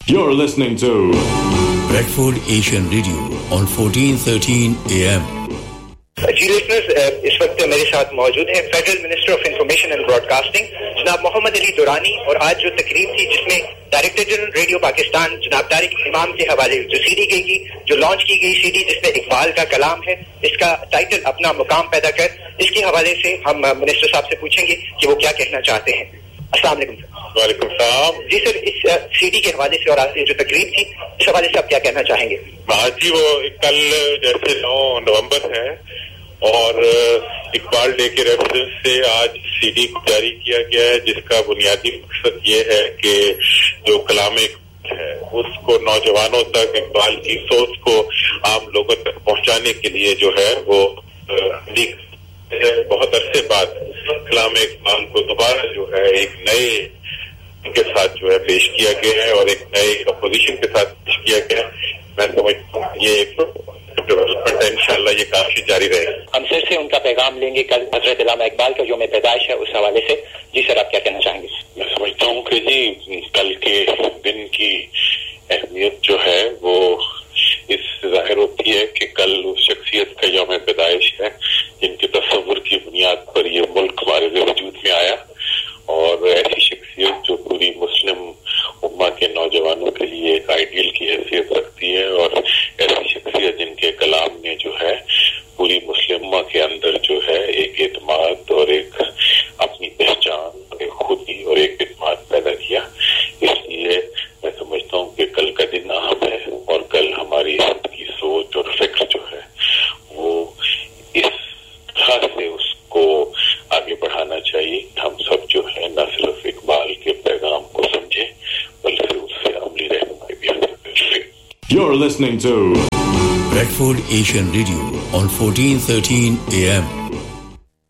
You're listening to Bradford Asian Radio on 1413 AM. Ji listeners, इस वक्त मेरे साथ मौजूद हैं federal minister of information and broadcasting जनाब मोहम्मद अली दुरानी, और आज जो तकरीब थी जिसमें डायरेक्टर जनरल रेडियो पाकिस्तान जनाब तारिक इमाम के हवाले जो सीडी गई थी, जो लॉन्च की गई सीडी जिसमें इकबाल का कलाम है, इसका टाइटल अपना मुकाम पैदा कर, इसके हवाले से हम मिनिस्टर साहब से पूछेंगे कि वो क्या कहना चाहते हैं। अस्सलाम वालेकुम। वालेकुम सलाम। जी सर, इस सीडी के हवाले से और आज जो तकरीब थी इस हवाले से आप क्या कहना चाहेंगे? हाँ जी, वो कल जैसे 9 नवंबर है और इकबाल डे के रेफरेंस से आज सीडी को जारी किया गया है, जिसका बुनियादी मकसद ये है कि जो कलाम है उसको नौजवानों तक, इकबाल की सोच को आम लोगों तक पहुंचाने के लिए जो है वो बहुत अरसे बाद कलाम इकबाल को दोबारा जो है एक नए के साथ जो है पेश किया गया है और एक नए अपोजिशन के साथ पेश किया गया है। मैं समझता हूँ ये एक डेवलपमेंट है, इंशाल्लाह ये काफी जारी रहेगा। हम फिर से उनका पैगाम लेंगे कल हजरत अल्लामा इकबाल का यौम पैदाइश है, उस हवाले से। जी सर, आप क्या कहना चाहेंगे? मैं समझता हूँ कि जी कल के दिन की अहमियत जो है वो इस जाहिर होती है कि कल उस शख्सियत का यौम पैदाइश है जिनके तस्वुर की बुनियाद पर ये मुल्क हमारे वजूद में आया, और ऐसी शख्सियत जो पूरी मुस्लिम उम्मा के नौजवानों के लिए एक आइडियल की हैसियत रखती है, और ऐसी शख्सियत जिनके कलाम ने जो है पूरी मुस्लिम उम्मा के अंदर जो है एक एतमाद और एक अपनी पहचान, एक खुदी और एक एतमाद पैदा किया। इसलिए मैं समझता हूँ कि कल का दिन अहम है और कल हमारी की सोच और फिक्र जो है वो इस तरह से उसको आगे बढ़ाना चाहिए। हम सब जो है न सिर्फ इकबाल के पैगाम को समझे बल्कि उससे अमली रहनुमाई भी हासिल करें। You're listening to Bradford Asian Radio on 1413 AM.